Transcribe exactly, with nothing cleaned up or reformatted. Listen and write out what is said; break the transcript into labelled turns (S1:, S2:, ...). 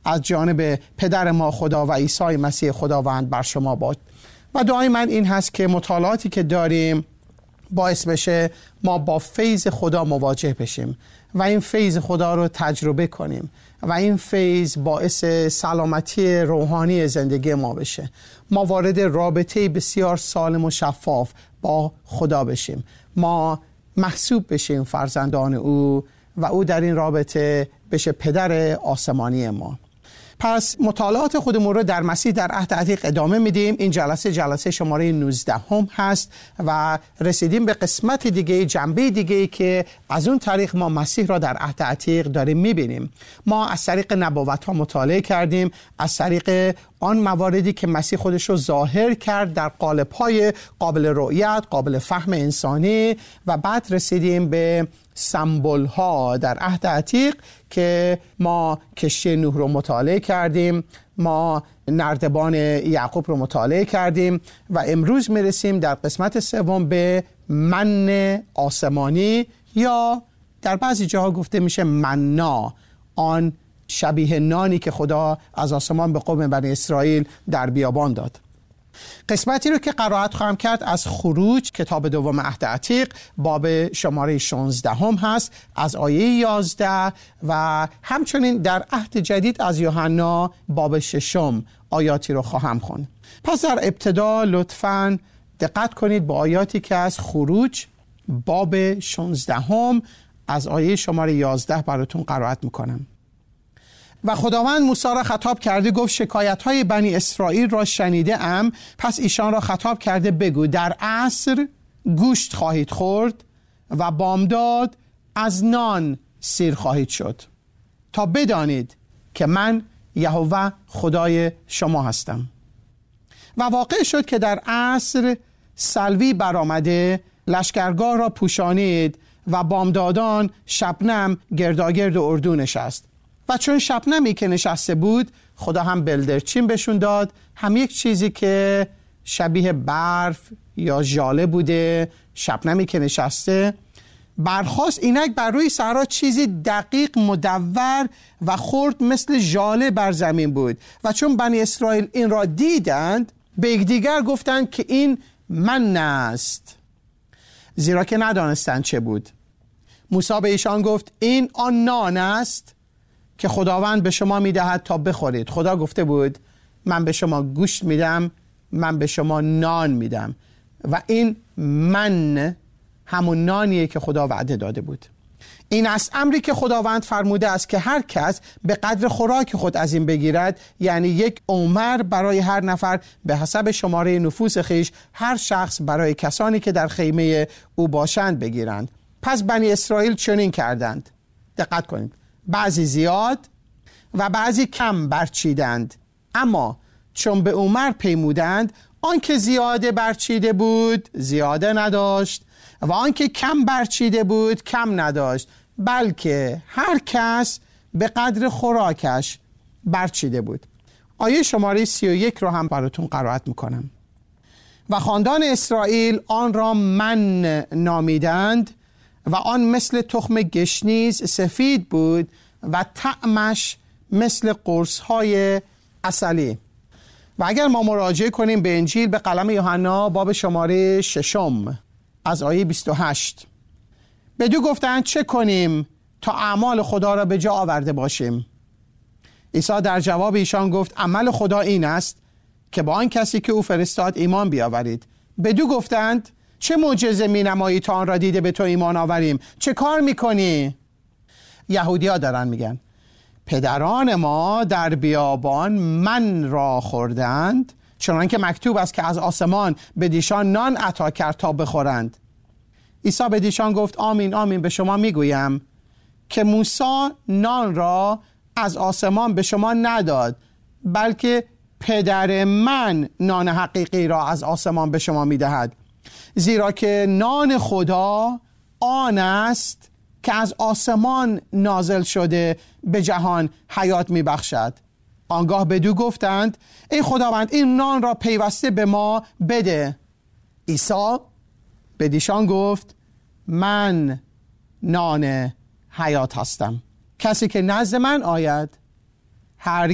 S1: از جانب پدر ما خدا و عیسی مسیح خداوند بر شما باد. و دعای من این هست که مطالعاتی که داریم باعث بشه ما با فیض خدا مواجه بشیم و این فیض خدا رو تجربه کنیم و این فیض باعث سلامتی روحانی زندگی ما بشه. ما وارد رابطه بسیار سالم و شفاف با خدا بشیم، ما محسوب بشیم فرزندان او و او در این رابطه بشه پدر آسمانی ما. پس مطالعات خودمون رو در مسیح در عهد عتیق ادامه میدیم. این جلسه جلسه شماره نوزده هم هست و رسیدیم به قسمت دیگه، جنبه دیگه که از اون طریق ما مسیح را در عهد عتیق داریم میبینیم. ما از طریق نبوت ها مطالعه کردیم، از طریق آن مواردی که مسیح خودش رو ظاهر کرد در قالب های قابل رؤیت، قابل فهم انسانی، و بعد رسیدیم به سمبل ها در عهد عتیق که ما کشتی نوح رو مطالعه کردیم، ما نردبان یعقوب رو مطالعه کردیم و امروز میرسیم در قسمت سوم به من آسمانی، یا در بعضی جاها گفته میشه منا، آن شبیه نانی که خدا از آسمان به قوم بنی اسرائیل در بیابان داد. قسمتی رو که قرائت خواهم کرد از خروج کتاب دوم عهد عتیق باب شماره شانزده هم هست از آیه یازده و همچنین در عهد جدید از یوحنا باب ششم آیاتی رو خواهم خوند. پس در ابتدا لطفاً دقت کنید به آیاتی که از خروج باب شانزده هم از آیه شماره یازده براتون قرائت میکنم. و خداوند موسی را خطاب کرده گفت شکایت‌های بنی اسرائیل را شنیده ام، پس ایشان را خطاب کرده بگو در عصر گوشت خواهید خورد و بامداد از نان سیر خواهید شد، تا بدانید که من یهوه خدای شما هستم. و واقع شد که در عصر سلوی برآمده لشکرگاه را پوشانید و بامدادان شبنم گرداگرد اردو نشست. و چون شبنمی که نشسته بود خدا هم بلدرچین بهشون داد، هم یک چیزی که شبیه برف یا ژاله بوده، شبنمی که نشسته برخاست اینک بر روی صحرا چیزی دقیق مدور و خرد مثل ژاله بر زمین بود. و چون بنی اسرائیل این را دیدند به یکدیگر گفتند که این من است، زیرا که ندانستند چه بود. موسی به ایشان گفت این آن نان است که خداوند به شما میدهد تا بخورید. خدا گفته بود من به شما گوشت میدم، من به شما نان میدم، و این من همون نانیه که خدا وعده داده بود. این است امری که خداوند فرموده است که هر کس به قدر خوراک خود از این بگیرد، یعنی یک اومر برای هر نفر به حسب شماره نفوس خیش، هر شخص برای کسانی که در خیمه او باشند بگیرند. پس بنی اسرائیل چنین کردند. دقت کنید، بعضی زیاد و بعضی کم برچیدند، اما چون به اومر پیمودند آن که زیاده برچیده بود زیاده نداشت و آن که کم برچیده بود کم نداشت، بلکه هر کس به قدر خوراکش برچیده بود. آیه شماره سی و یک رو هم براتون قرائت میکنم. و خاندان اسرائیل آن را من نامیدند و آن مثل تخم گشنیز سفید بود و طعمش مثل قرص‌های عسلی. و اگر ما مراجعه کنیم به انجیل به قلم یوحنا باب شماره ششم از آیه بیست و هشت، بدو گفتند چه کنیم تا اعمال خدا را به جا آورده باشیم؟ عیسی در جواب ایشان گفت عمل خدا این است که با آن کسی که او فرستاد ایمان بیاورید. بدو گفتند چه معجزه می نمایی تا آن را دیده به تو ایمان آوریم؟ چه کار می کنی؟ یهودی ها دارن میگن پدران ما در بیابان من را خوردند، چنان که مکتوب است که از آسمان به دیشان نان عطا کرد تا بخورند. عیسی به دیشان گفت آمین آمین به شما میگویم که موسی نان را از آسمان به شما نداد، بلکه پدر من نان حقیقی را از آسمان به شما میدهد. زیرا که نان خدا آن است که از آسمان نازل شده به جهان حیات می بخشد. آنگاه بدو گفتند ای خداوند این نان را پیوسته به ما بده. عیسی به دیشان گفت من نان حیات هستم، کسی که نزد من آید هرگز